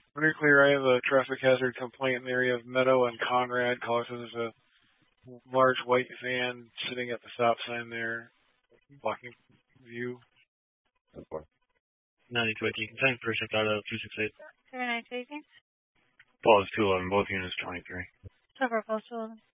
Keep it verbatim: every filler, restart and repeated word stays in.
Pretty clear. I have a traffic hazard complaint in the area of Meadow and Conrad. Caller says there's a large white van sitting at the stop sign there, blocking view. ninety-two eighteen, ten percent out of two six eight. seven nine two eighteen. Paul is two eleven, both units twenty-three. Cover postal.